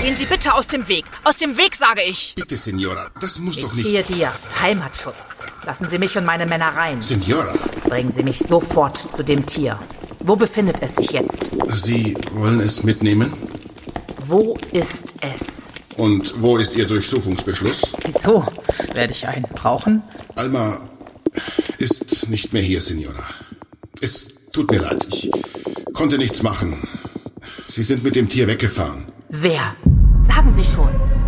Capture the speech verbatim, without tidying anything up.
Gehen Sie bitte aus dem Weg. Aus dem Weg, sage ich. Bitte, Signora, das muss doch nicht... Hier, Diaz, Heimatschutz. Lassen Sie mich und meine Männer rein. Signora. Bringen Sie mich sofort zu dem Tier. Wo befindet es sich jetzt? Sie wollen es mitnehmen? Wo ist es? Und wo ist Ihr Durchsuchungsbeschluss? Wieso? Werde ich einen brauchen? Alma ist nicht mehr hier, Signora. Es tut mir leid, ich konnte nichts machen. Sie sind mit dem Tier weggefahren. Wer? Sagen Sie schon.